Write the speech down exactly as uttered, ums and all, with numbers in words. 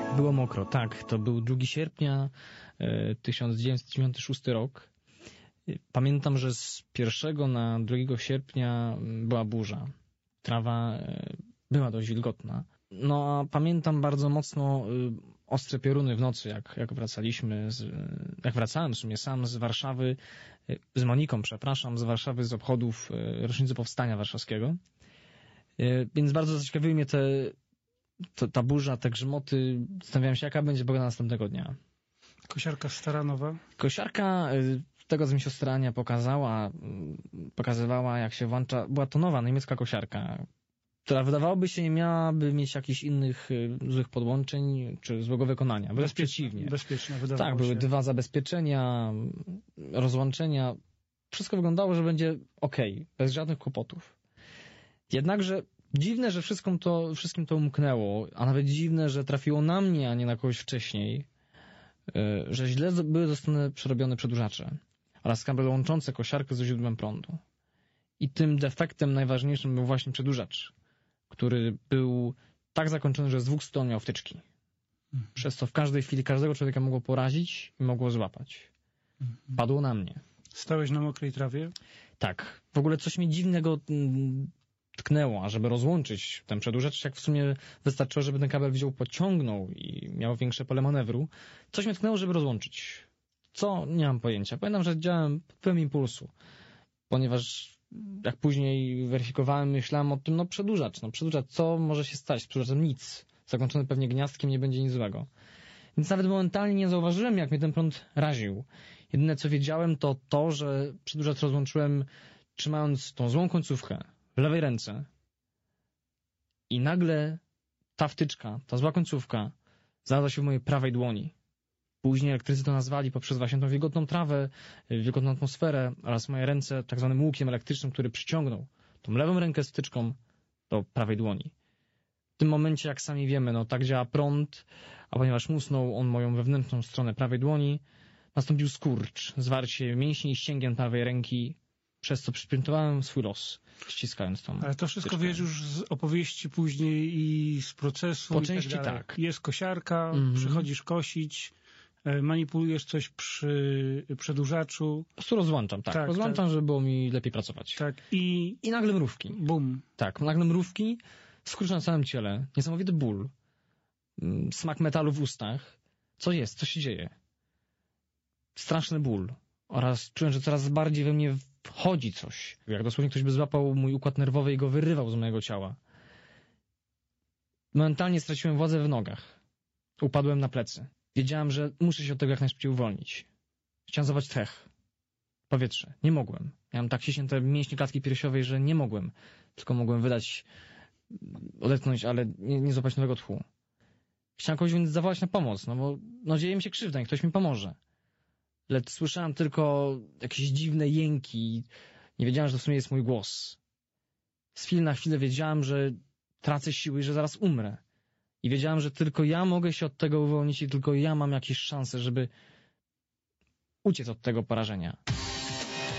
Było mokro, tak. To był drugiego sierpnia tysiąc dziewięćset dziewięćdziesiąty szósty rok. Pamiętam, że z pierwszego na drugiego sierpnia była burza. Trawa była dość wilgotna. No a pamiętam bardzo mocno ostre pioruny w nocy, jak, jak wracaliśmy, z, jak wracałem w sumie sam z Warszawy, z Moniką, przepraszam, z Warszawy z obchodów rocznicy Powstania Warszawskiego. Więc bardzo zaciekawiły mnie te, to, ta burza, te grzmoty. Zastanawiałem się, jaka będzie pogoda następnego dnia. Kosiarka stara, nowa? Kosiarka, tego co mi siostra Ania pokazała, pokazywała, jak się włącza, była to nowa niemiecka kosiarka, która wydawałoby się nie miałaby mieć jakichś innych złych podłączeń czy złego wykonania. Wręcz przeciwnie. Bezpieczna, wydawało Tak, się. były dwa zabezpieczenia, rozłączenia. Wszystko wyglądało, że będzie okej, bez żadnych kłopotów. Jednakże dziwne, że wszystkim to, wszystkim to umknęło, a nawet dziwne, że trafiło na mnie, a nie na kogoś wcześniej, że źle były zostane przerobione przedłużacze oraz kabel łączące kosiarkę ze źródłem prądu. I tym defektem najważniejszym był właśnie przedłużacz, który był tak zakończony, że z dwóch stron miał wtyczki. Mhm. Przez co w każdej chwili każdego człowieka mogło porazić i mogło złapać. Mhm. Padło na mnie. Stałeś na mokrej trawie? Tak. W ogóle coś mi dziwnego tknęło, a żeby rozłączyć ten przedłużacz, jak w sumie wystarczyło, żeby ten kabel wziął, pociągnął i miał większe pole manewru. Coś mnie tknęło, żeby rozłączyć. Co? Nie mam pojęcia. Pamiętam, że działałem pod wpływem impulsu, ponieważ jak później weryfikowałem, myślałem o tym, no przedłużacz, no przedłużacz, co może się stać z przedłużaczem? Nic. Zakończony pewnie gniazdkiem, nie będzie nic złego. Więc nawet momentalnie nie zauważyłem, jak mnie ten prąd raził. Jedyne, co wiedziałem, to to, że przedłużacz rozłączyłem, trzymając tą złą końcówkę w lewej ręce i nagle ta wtyczka, ta zła końcówka znalazła się w mojej prawej dłoni. Później elektrycy to nazwali poprzez właśnie tą wilgotną trawę, wilgotną atmosferę oraz moje ręce tak zwanym łukiem elektrycznym, który przyciągnął tą lewą rękę z wtyczką do prawej dłoni. W tym momencie, jak sami wiemy, no tak działa prąd, a ponieważ musnął on moją wewnętrzną stronę prawej dłoni, nastąpił skurcz, zwarcie mięśni i ścięgien prawej ręki, przez co przypiętowałem swój los, ściskając tą Ale to wszystko wtyczkę. wiesz już z opowieści później i z procesu. Po i części tak, tak. Jest kosiarka, mm-hmm. przychodzisz kosić, manipulujesz coś przy przedłużaczu. Po prostu rozłączam, tak. tak rozłączam, tak. żeby było mi lepiej pracować. Tak. I, I nagle mrówki. Bum. Tak, nagle mrówki, skurcz na całym ciele, niesamowity ból, smak metalu w ustach. Co jest? Co się dzieje? Straszny ból. Oraz czułem, że coraz bardziej we mnie wchodzi coś. Jak dosłownie ktoś by złapał mój układ nerwowy i go wyrywał z mojego ciała. Momentalnie straciłem władzę w nogach. Upadłem na plecy. Wiedziałem, że muszę się od tego jak najszybciej uwolnić. Chciałem złapać tchech. Powietrze. Nie mogłem. Miałem tak ściśnięte mięśnie klatki piersiowej, że nie mogłem. Tylko mogłem wydać, odetchnąć, ale nie, nie złapać nowego tchu. Chciałem kogoś więc zawołać na pomoc, no bo no, dzieje mi się krzywda i ktoś mi pomoże. Lecz słyszałem tylko jakieś dziwne jęki. Nie wiedziałem, że to w sumie jest mój głos. Z chwili na chwilę wiedziałem, że tracę siły i że zaraz umrę. I wiedziałem, że tylko ja mogę się od tego uwolnić i tylko ja mam jakieś szanse, żeby uciec od tego porażenia.